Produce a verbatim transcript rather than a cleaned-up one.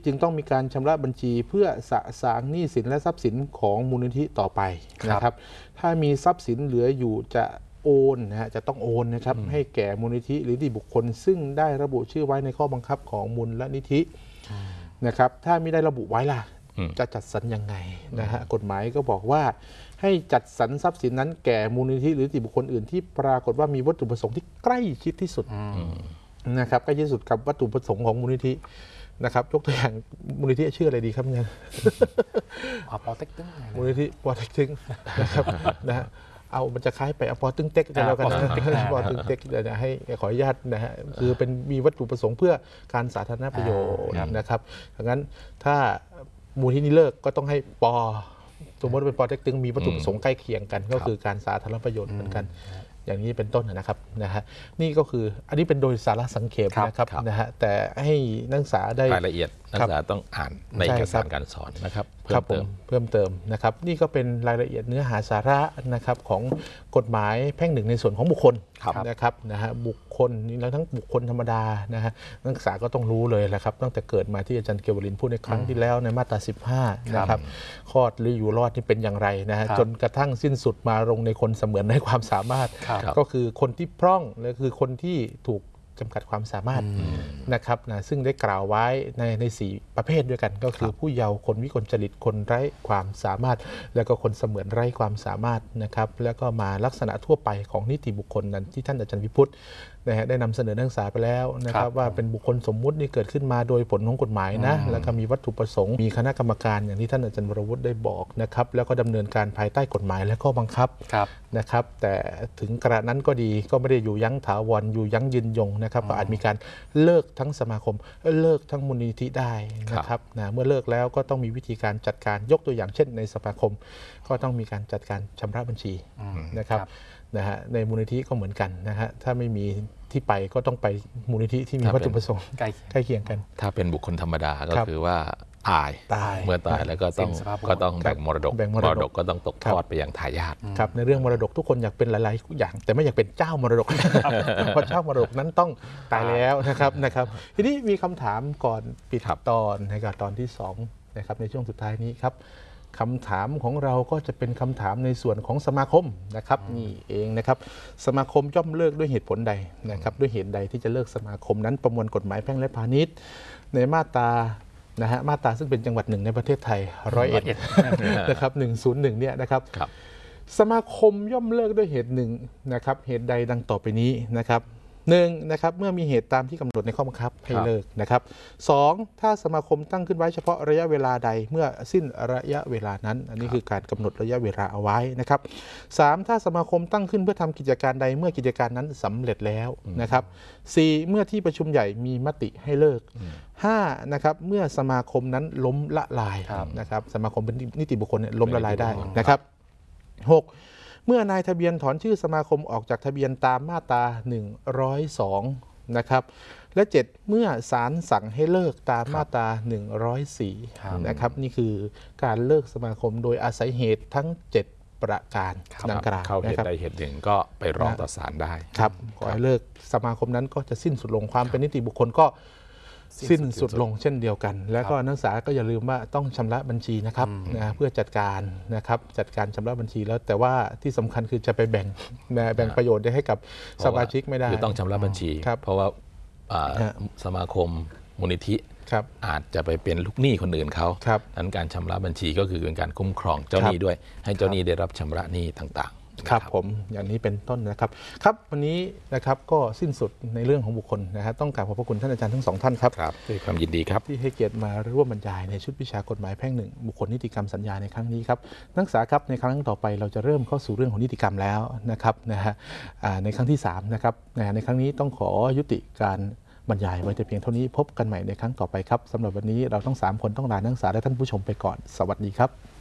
จึงต้องมีการชำระบัญชีเพื่อสะสางหนี้สินและทรัพย์สินของมูลนิธิต่อไปนะครับถ้ามีทรัพย์สินเหลืออยู่จะโอนนะฮะจะต้องโอนนะครับให้แก่มูลนิธิหรือนิติบุคคลซึ่งได้ระบุชื่อไว้ในข้อบังคับของมูลนิธินะครับถ้าไม่ได้ระบุไว้ล่ะจะจัดสรรยังไงนะฮะกฎหมายก็บอกว่าให้จัดสรรทรัพย์สินนั้นแก่มูลนิธิหรือนิติบุคคลอื่นที่ปรากฏว่ามีวัตถุประสงค์ที่ใกล้ชิดที่สุดนะครับใกล้ชิดที่สุดกับวัตถุประสงค์ของมูลนิธินะครับยกตัวอย่างมูลนิธิชื่ออะไรดีครับเนี่ยปอเต็กตึ้งมูลนิธิปอเต็กตึ้งนะครับนะฮะเอามันจะคล้ายไปอปอตึ้งเต็กกันแล้วกันนะปอตึ้งเต็กนะให้ขออนุญาตนะฮะคือเป็นมีวัตถุประสงค์เพื่อการสาธารณประโยชน์นะครับดังนั้นถ้ามูลที่นี้เลิกก็ต้องให้ปอสมมติเป็นปอเต็กตึงมีวัตถุประสงค์ใกล้เคียงกันก็คือการสาธารณประโยชน์เหมือนกันอย่างนี้เป็นต้นนะครับนะฮะนี่ก็คืออันนี้เป็นโดยสาระสังเขปนะครับนะฮะแต่ให้นักศึกษาได้รายละเอียดนักศึกษาต้องอ่านในเอกสารการสอนนะครับเพิ่มเติมเพิ่มเติมนะครับนี่ก็เป็นรายละเอียดเนื้อหาสาระนะครับของกฎหมายแพ่งหนึ่งในส่วนของบุคคลนะครับนะฮะบุคคลนี่แล้วทั้งบุคคลธรรมดานะฮะนักศึกษาก็ต้องรู้เลยแหละครับตั้งแต่เกิดมาที่อาจารย์เกวลินพูดในครั้งที่แล้วในมาตราสิบห้านะครับคลอดหรืออยู่รอดนี่เป็นอย่างไรนะฮะจนกระทั่งสิ้นสุดมาลงในคนเสมือนในความสามารถก็คือคนที่พร่องและคือคนที่ถูกจำกัดความสามารถนะครับนะซึ่งได้กล่าวไว้ในในสี่ประเภทด้วยกันก็คือผู้เยาว์คนวิกลจริตคนไร้ความสามารถแล้วก็คนเสมือนไร้ความสามารถนะครับแล้วก็มาลักษณะทั่วไปของนิติบุคคลนั้นที่ท่านอาจารย์วิพุทธนะฮะได้นำเสนอนักศึกษาไปแล้วนะครับว่าเป็นบุคคลสมมุตินี่เกิดขึ้นมาโดยผลของกฎหมายนะแล้วก็มีวัตถุประสงค์มีคณะกรรมการอย่างที่ท่านอาจารย์วรวุฒิได้บอกนะครับแล้วก็ดำเนินการภายใต้กฎหมายและข้อบังคับนะครับแต่ถึงกระนั้นก็ดีก็ไม่ได้อยู่ยั้งถาวรอยู่ยั้งยืนยงนะครับก็อาจมีการเลิกทั้งสมาคมเลิกทั้งมูลนิธิได้นะครับนะเมื่อเลิกแล้วก็ต้องมีวิธีการจัดการยกตัวอย่างเช่นในสมาคมก็ต้องมีการจัดการชำระบัญชีนะครับนะฮะในมูลนิธิก็เหมือนกันนะฮะถ้าไม่มีที่ไปก็ต้องไปมูลนิธิที่มีวัตถุประสงค์ใกล้เคียงกันถ้าเป็นบุคคลธรรมดาก็คือว่าตายเมื่อตายแล้วก็ต้องก็ต้องแบ่งมรดกมรดกก็ต้องตกทอดไปยังทายาทครับในเรื่องมรดกทุกคนอยากเป็นหลายๆอย่างแต่ไม่อยากเป็นเจ้ามรดกเพราะเจ้ามรดกนั้นต้องตายแล้วนะครับนะครับทีนี้มีคำถามก่อนปิดตอนในการตอนที่สองนะครับในช่วงสุดท้ายนี้ครับคำถามของเราก็จะเป็นคำถามในส่วนของสมาคมนะครับนี่เองนะครับสมาคมย่อมเลิกด้วยเหตุผลใดนะครับด้วยเหตุใดที่จะเลิกสมาคมนั้นประมวลกฎหมายแพ่งและพาณิชย์ในมาตรานะฮะมาตราซึ่งเป็นจังหวัดหนึ่งในประเทศไทยร้อยเอ็ดนะครับหนึ่งศูนย์หนึ่งเนี่ยนะครับสมาคมย่อมเลิกด้วยเหตุหนึ่งนะครับเหตุใดดังต่อไปนี้นะครับหนึ่งนะครับเมื่อมีเหตุตามที่กำหนดในข้อบังคับให้เลิกนะครับสองถ้าสมาคมตั้งขึ้นไว้เฉพาะระยะเวลาใดเมื่อสิ้นระยะเวลานั้นอันนี้คือการกำหนดระยะเวลาเอาไว้นะครับสามถ้าสมาคมตั้งขึ้นเพื่อทำกิจการใดเมื่อกิจการนั้นสำเร็จแล้วนะครับสี่เมื่อที่ประชุมใหญ่มีมติให้เลิกห้านะครับเมื่อสมาคมนั้นล้มละลายนะครับสมาคมเป็นนิติบุคคลล้มละลายได้นะครับหกเมื่อนายทะเบียนถอนชื่อสมาคมออกจากทะเบียนตามมาตราหนึ่งร้อยสองนะครับและเจ็ดเมื่อศาลสั่งให้เลิกตามมาตราหนึ่งร้อยสี่นะครับนี่คือการเลิกสมาคมโดยอาศัยเหตุทั้งเจ็ดประการดังกล่าวเข้าเหตุใดเหตุหนึ่งก็ไปร้องต่อศาลได้ครับขอให้เลิกสมาคมนั้นก็จะสิ้นสุดลงความเป็นนิติบุคคลก็สิ้นสุดลงเช่นเดียวกันแล้วก็นักศึกษาก็อย่าลืมว่าต้องชำระบัญชีนะครับนะเพื่อจัดการนะครับจัดการชำระบัญชีแล้วแต่ว่าที่สำคัญคือจะไปแบ่งแบ่งประโยชน์ได้ให้กับสมาชิกไม่ได้คือต้องชำระบัญชีเพราะว่าสมาคมมูลนิธิอาจจะไปเป็นลูกหนี้คนอื่นเขานั้นการชำระบัญชีก็คือเป็นการคุ้มครองเจ้าหนี้ด้วยให้เจ้าหนี้ได้รับชำระหนี้ต่างๆครับผมอย่างนี้เป็นต้นนะครับครับวันนี้นะครับก็สิ้นสุดในเรื่องของบุคคลนะครับต้องกราบขอบพระคุณท่านอาจารย์ทั้งสองท่านครับด้วยความยินดีครับที่ให้เกียรติมาร่วมบรรยายในชุดวิชากฎหมายแพ่งหนึ่งบุคคลนิติกรรมสัญญาในครั้งนี้ครับนักศึกษาครับในครั้งต่อไปเราจะเริ่มเข้าสู่เรื่องของนิติกรรมแล้วนะครับนะฮะในครั้งที่สามนะครับในครั้งนี้ต้องขอยุติการบรรยายไว้แต่เพียงเท่านี้พบกันใหม่ในครั้งต่อไปครับสำหรับวันนี้เราทั้งสามคนต้องลานักศึกษาและท่านผู้ชมไปก่อนสวัสดีครับ